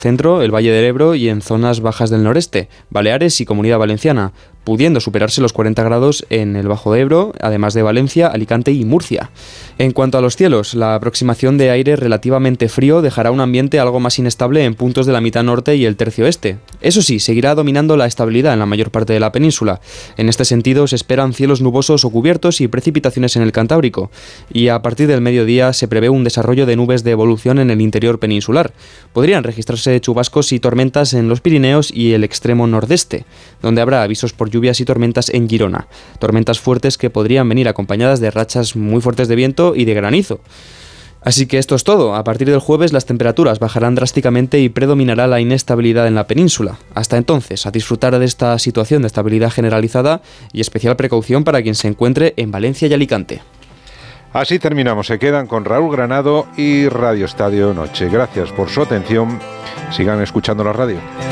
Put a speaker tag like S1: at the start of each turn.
S1: centro, el Valle del Ebro y en zonas bajas del noreste, Baleares y Comunidad Valenciana, pudiendo superarse los 40 grados en el Bajo Ebro, además de Valencia, Alicante y Murcia. En cuanto a los cielos, la aproximación de aire relativamente frío dejará un ambiente algo más inestable en puntos de la mitad norte y el tercio este. Eso sí, seguirá dominando la estabilidad en la mayor parte de la península. En este sentido, se esperan cielos nubosos o cubiertos y precipitaciones en el Cantábrico, y a partir del mediodía se prevé un desarrollo de nubes de evolución en el interior peninsular. Podrían registrarse chubascos y tormentas en los Pirineos y el extremo nordeste, donde habrá avisos por lluvias y tormentas en Girona. Tormentas fuertes que podrían venir acompañadas de rachas muy fuertes de viento y de granizo. Así que esto es todo. A partir del jueves las temperaturas bajarán drásticamente y predominará la inestabilidad en la península. Hasta entonces, a disfrutar de esta situación de estabilidad generalizada y especial precaución para quien se encuentre en Valencia y Alicante.
S2: Así terminamos. Se quedan con Raúl Granado y Radio Estadio Noche. Gracias por su atención. Sigan escuchando la radio.